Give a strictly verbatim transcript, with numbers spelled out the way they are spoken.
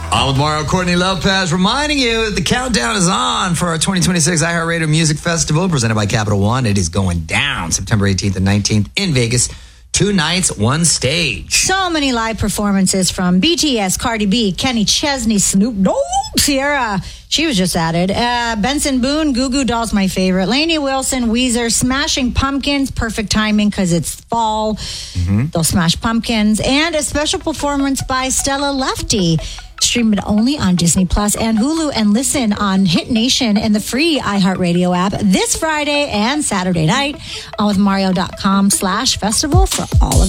On with Mario Courtney Lopez, reminding you that the countdown is on for our twenty twenty-six iHeartRadio Music Festival presented by Capital One. It is going down September eighteenth and nineteenth in Vegas. Two nights, one stage. So many live performances from B T S, Cardi B, Kenny Chesney, Snoop Dogg, Sierra. She was just added. Uh, Benson Boone, Goo Goo Dolls, my favorite. Lainey Wilson, Weezer, Smashing Pumpkins. Perfect timing because it's fall. Mm-hmm. They'll smash pumpkins. And a special performance by Stella Lefty. Stream it only on Disney Plus and Hulu, and listen on Hit Nation and the free iHeartRadio app this Friday and Saturday night on with Mario dot com slash festival for all of